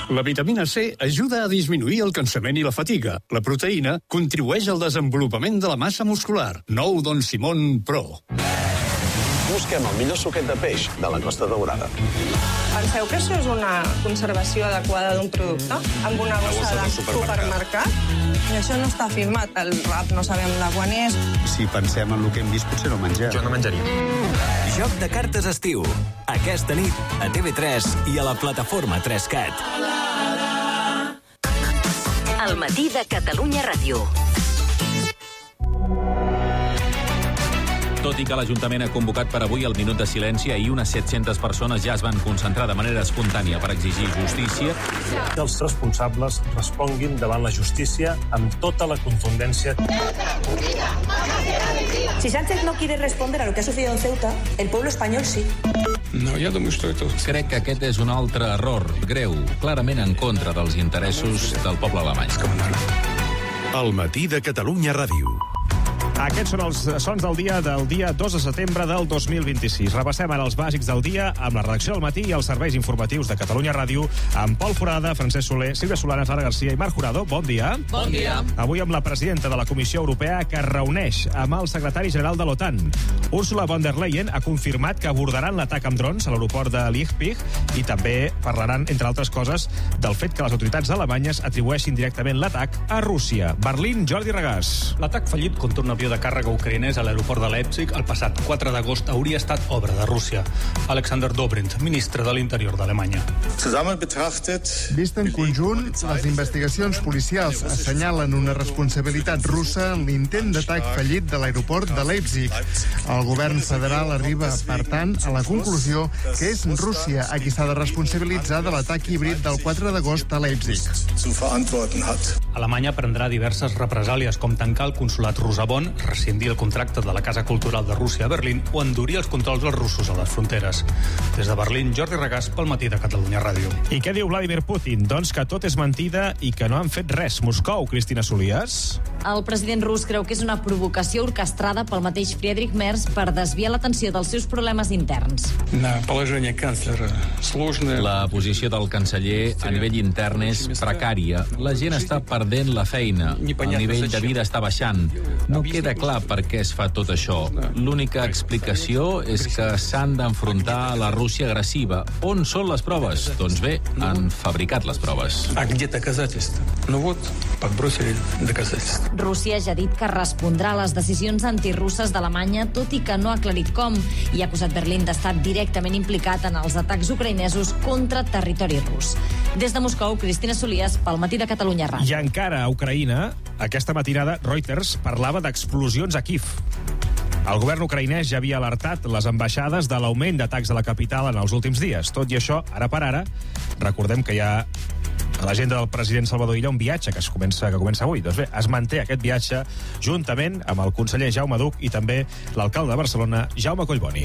La vitamina C ajuda a disminuir el cansament i la fatiga. La proteïna contribueix al desenvolupament de la massa muscular. Nou Don Simón Pro. Busquem el millor suquet de peix de la Costa Daurada. Penseu que això és una conservació adequada d'un producte? Amb una bossa de supermercat? I això no està firmat. El rap no sabem de quan és. Si pensem en el que hem vist, potser no mengem. Jo no menjaria. Joc de cartes estiu. Aquesta nit a TV3 i a la plataforma 3Cat. El matí de Catalunya Ràdio. Tot i que l'Ajuntament ha convocat per avui el minut de silenci, ahir unes 700 persones ja es van concentrar de manera espontània per exigir justícia. Que els responsables responguin davant la justícia amb tota la contundència. Si Sánchez no quiere responder a lo que ha sucedido en Ceuta, el pueblo español sí. No, ja crec que aquest és un altre error greu, clarament en contra dels interessos del poble alemany. El matí de Catalunya Ràdio. Aquests són els sons del dia 2 de setembre del 2026. Repassem ara els bàsics del dia amb la redacció del matí i els serveis informatius de Catalunya Ràdio amb Pol Forada, Francesc Soler, Sílvia Solana, Sara Garcia i Marc Jurado. Bon dia. Bon dia. Avui amb la presidenta de la Comissió Europea que es reuneix amb el secretari general de l'OTAN. Ursula von der Leyen ha confirmat que abordaran l'atac amb drons a l'aeroport de Leipzig i també parlaran, entre altres coses, del fet que les autoritats alemanyes atribueixin directament l'atac a Rússia. Berlín, Jordi Regàs. L'atac fallit contra un avió de càrrega ucraïnès a l'aeroport de Leipzig el passat 4 d'agost hauria estat obra de Rússia. Alexander Dobrindt, ministre de l'Interior d'Alemanya. Vist en conjunt, les investigacions policials assenyalen una responsabilitat russa en l'intent d'atac fallit de l'aeroport de Leipzig. El govern federal arriba, per tant, a la conclusió que és Rússia a qui s'ha de responsabilitzar de l'atac híbrid del 4 d'agost a Leipzig. Alemanya prendrà diverses represàlies, com tancar el consolat rus a Bonn, rescindir el contracte de la Casa Cultural de Rússia a Berlín o endurir els controls dels russos a les fronteres. Des de Berlín, Jordi Regàs, pel matí de Catalunya Ràdio. I què diu Vladimir Putin? Doncs que tot és mentida i que no han fet res. Moscou, Cristina Solias. El president rus creu que és una provocació orquestrada pel mateix Friedrich Merz per desviar l'atenció dels seus problemes interns. La posició del canceller a nivell intern és precària. La gent està perdent la feina. El nivell de vida està baixant. No queda clar per què es fa tot això. L'única explicació és que s'han d'enfrontar a la Rússia agressiva. On són les proves? Doncs bé, han fabricat les proves. Rússia ja ha dit que respondrà a les decisions antirusses d'Alemanya, tot i que no ha aclarit com, i ha acusat Berlín d'estar directament implicat en els atacs ucraïnesos contra territori rus. Des de Moscou, Cristina Solias, pel matí de Catalunya Ràdio. I encara a Ucraïna, aquesta matinada, Reuters parlava d'explosions a Kiev. El govern ucraïnès ja havia alertat les ambaixades de l'augment d'atacs a la capital en els últims dies. Tot i això, ara per ara, recordem que hi ha a l'agenda del president Salvador Illa un viatge que comença avui. Doncs bé, es manté aquest viatge juntament amb el conseller Jaume Duch i també l'alcalde de Barcelona, Jaume Collboni.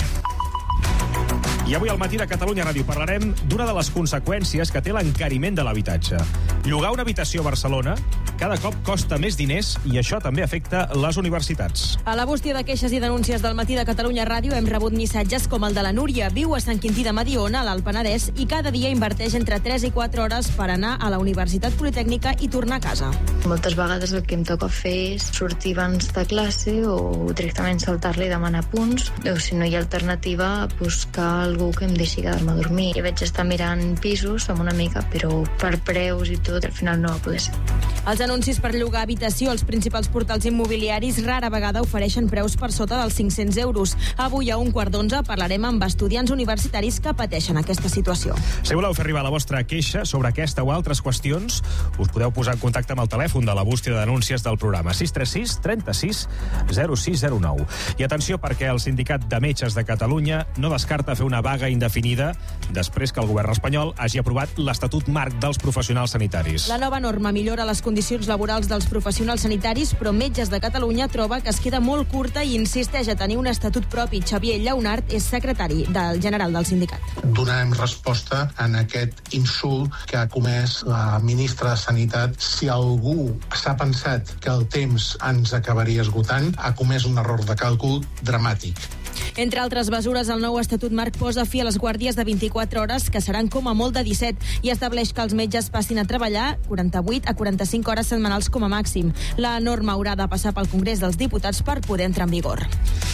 I avui al matí de Catalunya Ràdio parlarem d'una de les conseqüències que té l'encariment de l'habitatge. Llogar una habitació a Barcelona cada cop costa més diners i això també afecta les universitats. A la bústia de queixes i denúncies del matí de Catalunya Ràdio hem rebut missatges com el de la Núria. Viu a Sant Quintí de Mediona, a l'Alt Penedès, i cada dia inverteix entre 3 i 4 hores per anar a la Universitat Politècnica i tornar a casa. Moltes vegades el que em toca fer és sortir abans de classe o directament saltar-li i demanar punts, o si no hi ha alternativa, buscar algú que em deixi quedar-me a dormir. I vaig estar mirant pisos amb una amiga, però per preus i tot, al final no va poder ser. Els anuncis per llogar habitació als principals portals immobiliaris rara vegada ofereixen preus per sota dels 500 euros. Avui a 11:15 parlarem amb estudiants universitaris que pateixen aquesta situació. Si voleu fer arribar la vostra queixa sobre aquesta o altres qüestions, us podeu posar en contacte amb el telèfon de la bústia de denúncies del programa 636 36 0609. I atenció, perquè el Sindicat de Metges de Catalunya no descarta fer una vaga indefinida després que el govern espanyol hagi aprovat l'Estatut Marc dels Professionals Sanitaris. La nova norma millora les condicions laborals dels professionals sanitaris, però Metges de Catalunya troba que es queda molt curta i insisteix a tenir un estatut propi. Xavier Llaunart és secretari general del sindicat. Donarem resposta en aquest insult que ha comès la ministra de Sanitat. Si algú s'ha pensat que el temps ens acabaria esgotant, ha comès un error de càlcul dramàtic. Entre altres mesures, el nou Estatut Marc posa fi a les guàrdies de 24 hores, que seran com a molt de 17, i estableix que els metges passin a treballar 48 a 45 hores setmanals com a màxim. La norma haurà de passar pel Congrés dels Diputats per poder entrar en vigor.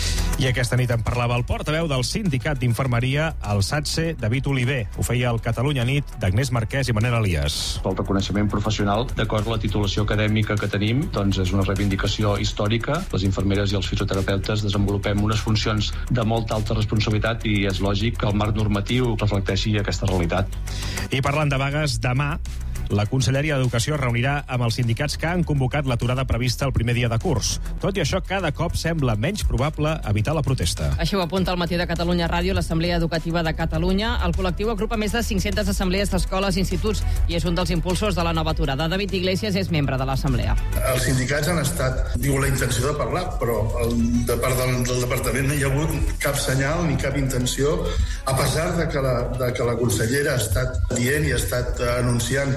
I aquesta nit en parlava el portaveu del Sindicat d'Infermeria, el SATSE, David Oliver. Ho feia el Catalunya Nit d'Agnès Marquès i Manel Elias. El reconeixement professional, d'acord amb la titulació acadèmica que tenim, doncs és una reivindicació històrica. Les infermeres i els fisioterapeutes desenvolupem unes funcions de molta alta responsabilitat i és lògic que el marc normatiu reflecteixi aquesta realitat. I parlant de vagues, demà la Conselleria d'Educació es reunirà amb els sindicats que han convocat l'aturada prevista el primer dia de curs. Tot i això, cada cop sembla menys probable evitar la protesta. Així ho apunta al Matí de Catalunya Ràdio, l'Assemblea Educativa de Catalunya. El col·lectiu agrupa més de 500 assemblees d'escoles i instituts i és un dels impulsors de la nova aturada. David Iglesias és membre de l'Assemblea. Els sindicats han estat, diu, la intenció de parlar, però de part del departament no hi ha hagut cap senyal ni cap intenció, a pesar de que la consellera ha estat dient i ha estat anunciant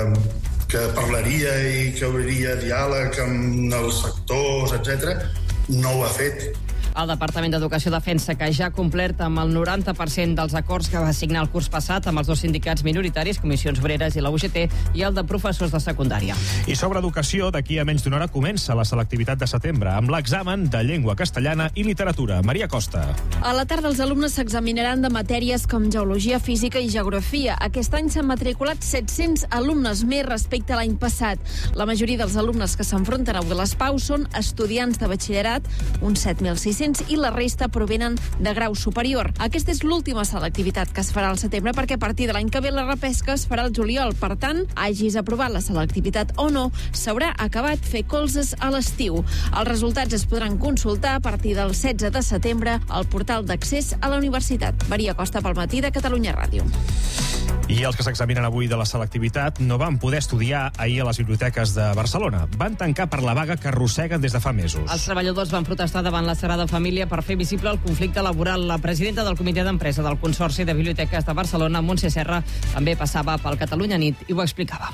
que parlaria i que obriria diàleg amb els sectors, etc. No ho ha fet. El Departament d'Educació defensa que ja ha complert amb el 90% dels acords que va signar el curs passat amb els dos sindicats minoritaris, Comissions Obreres i la UGT, i el de professors de secundària. I sobre educació, d'aquí a menys d'una hora comença la selectivitat de setembre, amb l'examen de llengua castellana i literatura. Maria Costa. A la tarda els alumnes s'examinaran de matèries com geologia, física i geografia. Aquest any s'han matriculat 700 alumnes més respecte a l'any passat. La majoria dels alumnes que s'enfronten avui a les PAU són estudiants de batxillerat, uns 7.600, i la resta provenen de grau superior. Aquesta és l'última selectivitat que es farà al setembre perquè a partir de l'any que ve la repesca es farà al juliol. Per tant, hagis aprovat la selectivitat o no, s'haurà acabat fer colzes a l'estiu. Els resultats es podran consultar a partir del 16 de setembre al portal d'accés a la universitat. Maria Costa pel Matí de Catalunya Ràdio. I els que s'examinen avui de la selectivitat no van poder estudiar ahir a les biblioteques de Barcelona. Van tancar per la vaga que arrosseguen des de fa mesos. Els treballadors van protestar davant la Sagrada Família per fer visible el conflicte laboral. La presidenta del Comitè d'Empresa del Consorci de Biblioteques de Barcelona, Montse Serra, també passava pel Catalunya Nit i ho explicava.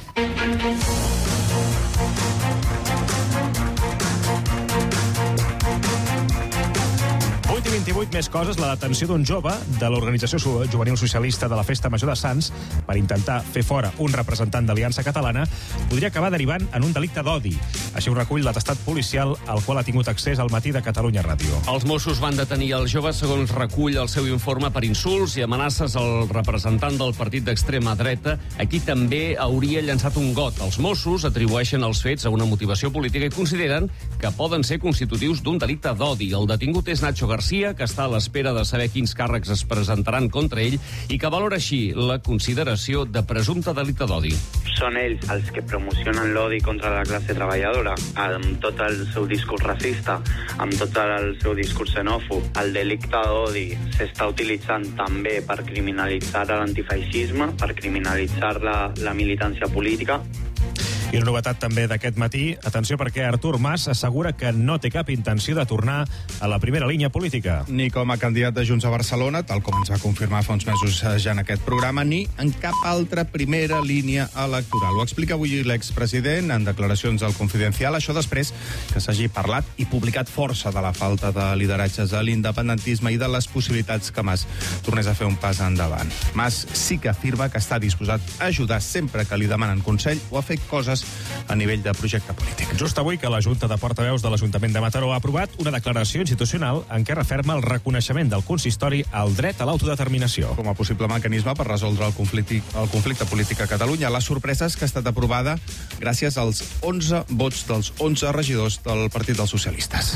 28 més coses, la detenció d'un jove de l'Organització Juvenil Socialista de la Festa Major de Sants per intentar fer fora un representant d'Aliança Catalana podria acabar derivant en un delicte d'odi. Així ho recull l'atestat policial al qual ha tingut accés al Matí de Catalunya Ràdio. Els Mossos van detenir el jove, segons recull el seu informe, per insults i amenaces al representant del partit d'extrema dreta, a qui també hauria llançat un got. Els Mossos atribueixen els fets a una motivació política i consideren que poden ser constitutius d'un delicte d'odi. El detingut és Nacho García, que està a l'espera de saber quins càrrecs es presentaran contra ell i que valora així la consideració de presumpte delicte d'odi. Són ells els que promocionen l'odi contra la classe treballadora, amb tot el seu discurs racista, amb tot el seu discurs xenòfob. El delicte d'odi s'està utilitzant també per criminalitzar l'antifeixisme, per criminalitzar la militància política. I una novetat també d'aquest matí, atenció perquè Artur Mas assegura que no té cap intenció de tornar a la primera línia política. Ni com a candidat de Junts a Barcelona, tal com ens va confirmar fa uns mesos ja en aquest programa, ni en cap altra primera línia electoral. Ho explica avui l'expresident en declaracions al Confidencial, això després que s'hagi parlat i publicat força de la falta de lideratges a l'independentisme i de les possibilitats que Mas tornés a fer un pas endavant. Mas sí que afirma que està disposat a ajudar sempre que li demanen consell o a fer coses a nivell de projecte polític. Just avui que la Junta de Portaveus de l'Ajuntament de Mataró ha aprovat una declaració institucional en què referma el reconeixement del consistori al dret a l'autodeterminació. Com a possible mecanisme per resoldre el conflicte polític a Catalunya. La sorpresa és que ha estat aprovada gràcies als 11 vots dels 11 regidors del Partit dels Socialistes.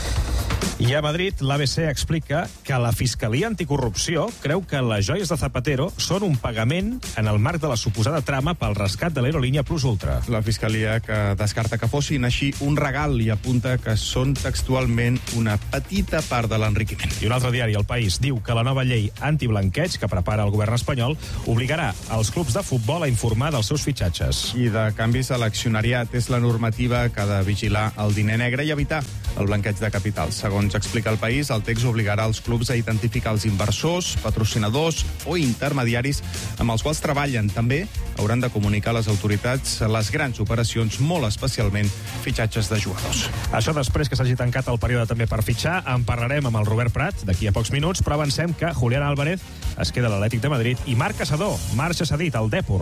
I a Madrid, l'ABC explica que la Fiscalia Anticorrupció creu que les joies de Zapatero són un pagament en el marc de la suposada trama pel rescat de l'aerolínia Plus Ultra. La Fiscalia que descarta que fossin així un regal i apunta que són textualment una petita part de l'enriquiment. I un altre diari, El País, diu que la nova llei antiblanqueig que prepara el govern espanyol obligarà els clubs de futbol a informar dels seus fitxatges. I de canvis a l'accionariat és la normativa que ha de vigilar el diner negre i evitar el blanqueig de capitals. Segons explica El País, el text obligarà els clubs a identificar els inversors, patrocinadors o intermediaris amb els quals treballen. També hauran de comunicar a les autoritats les grans operacions, molt especialment fitxatges de jugadors. Això després que s'hagi tancat el període també per fitxar. En parlarem amb el Robert Prat d'aquí a pocs minuts, però avancem que Julián Álvarez es queda a l'Atlètic de Madrid i Marc Caçador marxa cedit al Dèpor.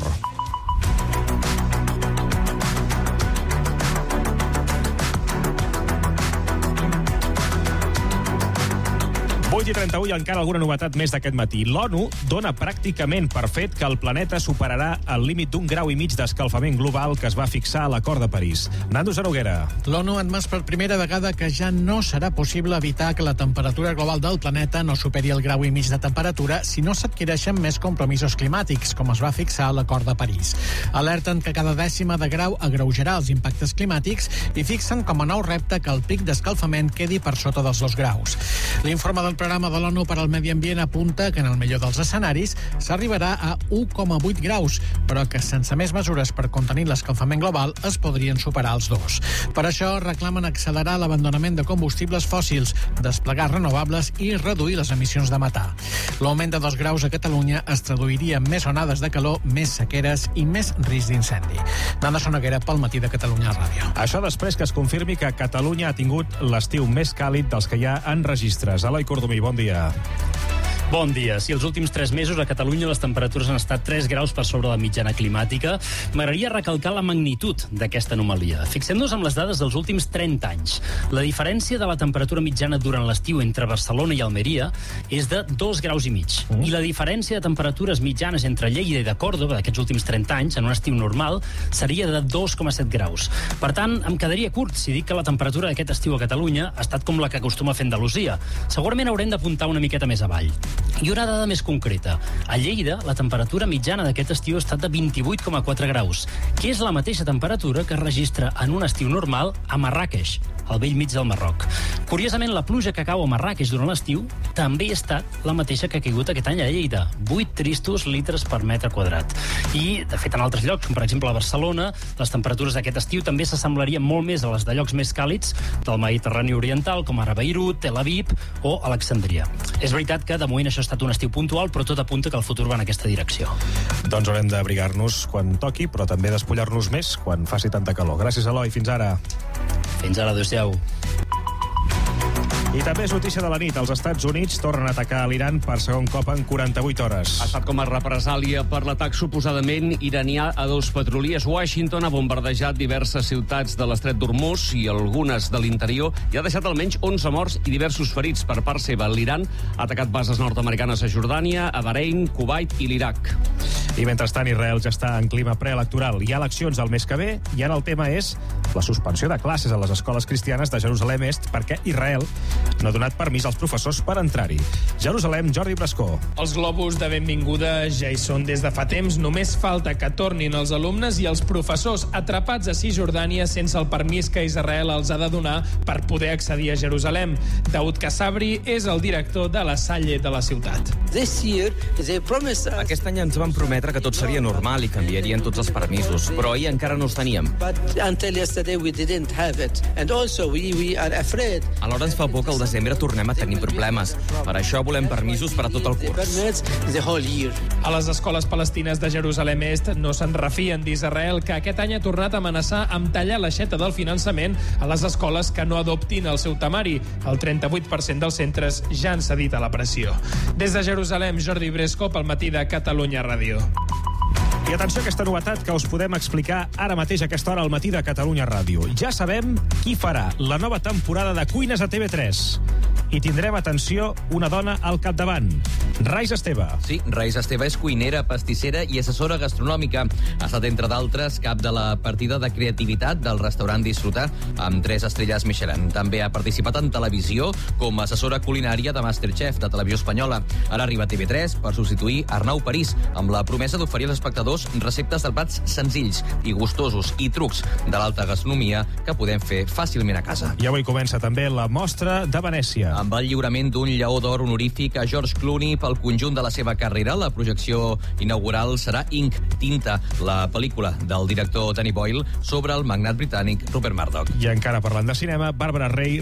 8:31 i encara alguna novetat més d'aquest matí. L'ONU dona pràcticament per fet que el planeta superarà el límit d'1,5 graus d'escalfament global que es va fixar a l'Acord de París. Nando Zanoguera. L'ONU ha admès per primera vegada que ja no serà possible evitar que la temperatura global del planeta no superi el 1,5 graus de temperatura si no s'adquireixen més compromisos climàtics, com es va fixar a l'Acord de París. Alerten que cada dècima de grau agreujarà els impactes climàtics i fixen com a nou repte que el pic d'escalfament quedi per sota dels 2 graus. L'informe del programa de l'ONU per al Medi Ambient apunta que en el millor dels escenaris s'arribarà a 1,8 graus, però que sense més mesures per contenir l'escalfament global es podrien superar els 2. Per això reclamen accelerar l'abandonament de combustibles fòssils, desplegar renovables i reduir les emissions de metà. L'augment de 2 graus a Catalunya es traduiria en més onades de calor, més sequeres i més risc d'incendi. Nanda Soneguera pel Matí de Catalunya Ràdio. Això després que es confirmi que Catalunya ha tingut l'estiu més càlid dels que hi ha en registres. Eloi Cordomí, bon dia. Bon dia. Si els últims 3 mesos a Catalunya les temperatures han estat 3 graus per sobre la mitjana climàtica, m'agradaria recalcar la magnitud d'aquesta anomalia. Fixem-nos amb les dades dels últims 30 anys. La diferència de la temperatura mitjana durant l'estiu entre Barcelona i Almeria és de 2,5 graus. I la diferència de temperatures mitjanes entre Lleida i de Còrdova d'aquests últims 30 anys, en un estiu normal, seria de 2,7 graus. Per tant, em quedaria curt si dic que la temperatura d'aquest estiu a Catalunya ha estat com la que acostuma a fer Andalusia. Segurament haurem d'apuntar una miqueta més avall. I una dada més concreta. A Lleida, la temperatura mitjana d'aquest estiu ha estat de 28,4 graus, que és la mateixa temperatura que es registra en un estiu normal a Marràqueix, al bell mig del Marroc. Curiosament, la pluja que cau a Marràqueix durant l'estiu també ha estat la mateixa que ha caigut aquest any a Lleida, 8 tristos litres per metre quadrat. I, de fet, en altres llocs, com per exemple a Barcelona, les temperatures d'aquest estiu també s'assemblarien molt més a les de llocs més càlids del Mediterrani oriental, com ara Beirut, Tel Aviv o Alexandria. És veritat que, de moment, això ha estat un estiu puntual, però tot apunta que el futur va en aquesta direcció. Doncs haurem d'abrigar-nos quan toqui, però també despullar-nos més quan faci tanta calor. Gràcies, Eloi. Fins ara. Fins ara, adéu-siau. I també és notícia de la nit. Els Estats Units tornen a atacar l'Iran per segon cop en 48 hores. Ha estat com a represàlia per l'atac suposadament iranià a 2 petroliers. Washington ha bombardejat diverses ciutats de l'estret d'Hormuz i algunes de l'interior i ha deixat almenys 11 morts i diversos ferits per part seva. L'Iran ha atacat bases nord-americanes a Jordània, a Bahrein, Kuwait i l'Iraq. I mentrestant, Israel ja està en clima preelectoral. Hi ha eleccions el mes que ve i ara el tema és la suspensió de classes a les escoles cristianes de Jerusalem Est perquè Israel no ha donat permís als professors per entrar-hi. Jerusalem, Jordi Brascó. Els globus de benvinguda ja hi són des de fa temps. Només falta que tornin els alumnes i els professors atrapats a Cisjordània sense el permís que Israel els ha de donar per poder accedir a Jerusalem. Daoud Kassabri és el director de la Salle de la ciutat. Aquest any ens van prometre que tot seria normal i canviarien tots els permisos, però ahir encara no els teníem. Alhora ens fa por que al desembre tornem a tenir problemes. Per això volem permisos per a tot el curs. A les escoles palestines de Jerusalem Est no se'n refien d'Israel, que aquest any ha tornat a amenaçar amb tallar l'aixeta del finançament a les escoles que no adoptin el seu temari. El 38% dels centres ja han cedit a la pressió. Des de Jerusalem, Jordi Bresco pel Matí de Catalunya Ràdio. I atenció a aquesta novetat que us podem explicar ara mateix a aquesta hora al Matí de Catalunya Ràdio. Ja sabem qui farà la nova temporada de Cuines a TV3. I tindrem, atenció, una dona al capdavant. Rais Esteve. Sí, Rais Esteve és cuinera, pastissera i assessora gastronòmica. Ha estat, entre d'altres, cap de la partida de creativitat del restaurant Disfrutar, amb 3 estrelles Michelin. També ha participat en televisió com a assessora culinària de Masterchef de Televisió Espanyola. Ara arriba a TV3 per substituir Arnau París, amb la promesa d'oferir als espectadors receptes de plats senzills i gustosos i trucs de l'alta gastronomia que podem fer fàcilment a casa. I avui comença també la Mostra de Venècia. Amb el lliurament d'un Lleó d'Or honorífic a George Clooney pel conjunt de la seva carrera, la projecció inaugural serà Ink, Tinta, la pel·lícula del director Danny Boyle sobre el magnat britànic Rupert Murdoch. I encara parlant de cinema, Bàrbara Rey